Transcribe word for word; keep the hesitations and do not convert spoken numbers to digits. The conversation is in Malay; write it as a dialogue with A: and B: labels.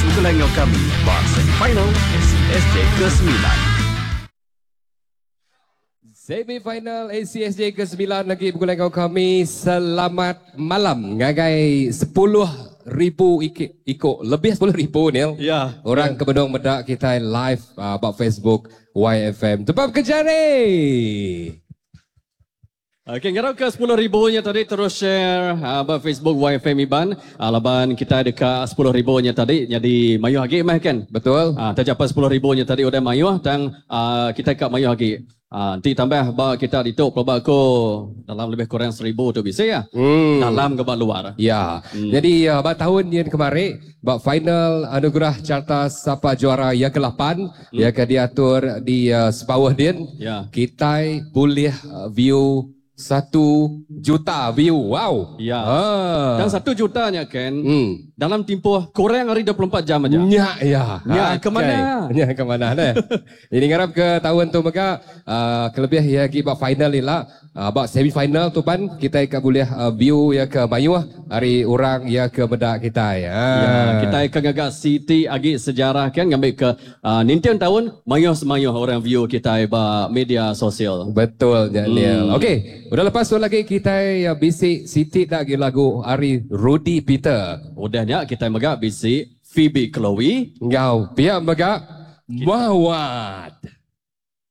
A: ikulah dengan kami bak semifinal A C S J ke sembilan.
B: Semifinal A C S J ke sembilan lagi bergulai dengan kami. Selamat malam. Ngagai sepuluh ribu ikut, ikut lebih sepuluh ribu Nil.
C: Ya.
B: Orang
C: ya.
B: ke Bedong Medak kita live uh, about Facebook Y F M. Tebap kejari.
C: Okey, ngarap ke sepuluh ribunya tadi terus share uh, about Facebook Y F M Iban. Uh, laban kita dekat sepuluh ribunya tadi jadi mayuh lagi mah kan?
B: Betul.
C: Ah, uh, tercapai sepuluh ribunya tadi udah mayuh dan uh, kita kat mayuh lagi. Ah, nanti tambah bahawa kita dituk pelabak ko dalam lebih kurang seribu tu bisa ya.
B: Hmm.
C: Dalam ke luar.
B: Ya. Hmm. Jadi uh, bak tahun yang kemarin bak final anugerah carta sapa juara yang ke lapan hmm. yang ke diatur di uh, Sepawah Din.
C: Ya.
B: Kita boleh uh, view satu juta view. Wow.
C: Ya.
B: Ah.
C: Dan satu jutanya kan.
B: Hmm.
C: Dalam tempoh kurang hari dua puluh empat jam aja.
B: Ya, ya.
C: Ya, ke mana?
B: Ya, ke mana dah. Ini ngarap ke tahun tu maka uh, kelebih ya gi bak final ni lah. Uh, bak semi final tu pan kita ikat boleh uh, view ya ke Mayuh hari orang ya ke Medak kita ya.
C: Ya, kita akan agak city agi sejarah kan ngambil ke uh, nintian tahun mayuh semayuh orang view kita ba media sosial.
B: Betul Daniel.
C: Hmm.
B: Okey, udah lepas tu lagi kita ya bisik city lagi lagu hari Rudy Peter.
C: Udahnya kita megak bisik Phoebe Chloe.
B: Ngau pihak megak Mawad.